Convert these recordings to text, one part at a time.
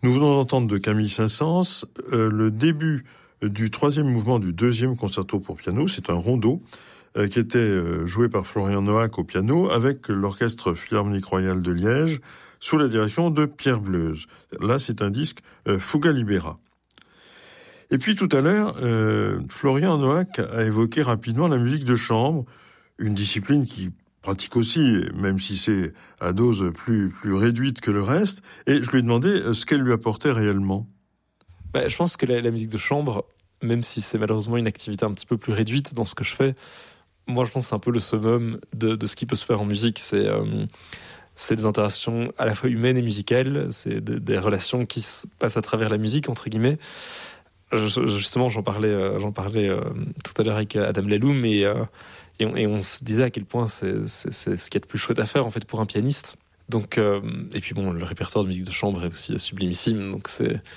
Nous venons d'entendre de Camille Saint-Saëns le début du troisième mouvement du deuxième concerto pour piano. C'est un rondo qui était joué par Florian Noack au piano avec l'Orchestre Philharmonique Royal de Liège sous la direction de Pierre Bleuze. Là, c'est un disque Fuga Libera. Et puis tout à l'heure, Florian Noack a évoqué rapidement la musique de chambre, une discipline qui pratique aussi, même si c'est à dose plus réduite que le reste. Et je lui ai demandé ce qu'elle lui apportait réellement. Je pense que la musique de chambre, même si c'est malheureusement une activité un petit peu plus réduite dans ce que je fais, moi je pense que c'est un peu le summum de ce qui peut se faire en musique. C'est des interactions à la fois humaines et musicales, c'est des relations qui se passent à travers la musique, entre guillemets. Justement, j'en parlais tout à l'heure avec Adam Laloum et on se disait à quel point c'est ce qu'il y a de plus chouette à faire en fait pour un pianiste. Donc et puis bon, le répertoire de musique de chambre est aussi sublimissime. Donc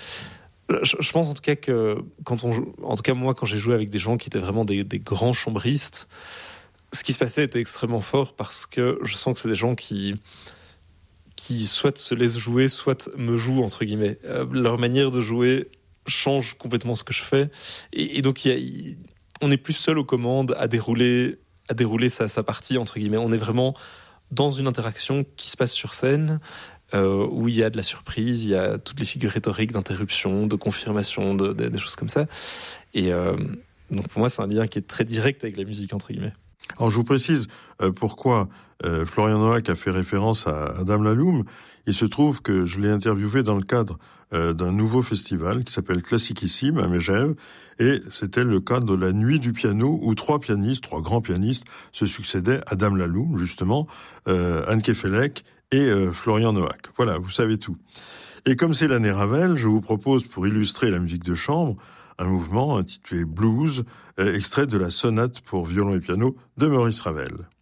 je pense en tout cas que moi quand j'ai joué avec des gens qui étaient vraiment des grands chambristes, ce qui se passait était extrêmement fort parce que je sens que c'est des gens qui soit se laissent jouer, soit me jouent entre guillemets. Leur manière de jouer change complètement ce que je fais et donc on n'est plus seul aux commandes à dérouler sa partie entre guillemets. On est vraiment dans une interaction qui se passe sur scène où il y a de la surprise, il y a toutes les figures rhétoriques d'interruption, de confirmation, des choses comme ça et donc pour moi c'est un lien qui est très direct avec la musique entre guillemets. Alors je vous précise pourquoi Florian Noack a fait référence à Adam Laloum. Il se trouve que je l'ai interviewé dans le cadre d'un nouveau festival qui s'appelle Classicissime à Megève, et c'était le cadre de la Nuit du piano où trois grands pianistes se succédaient, Adam Laloum justement, Anne Kefelec et Florian Noack. Voilà, vous savez tout. Et comme c'est l'année Ravel, je vous propose pour illustrer la musique de chambre un mouvement intitulé Blues, extrait de la sonate pour violon et piano de Maurice Ravel.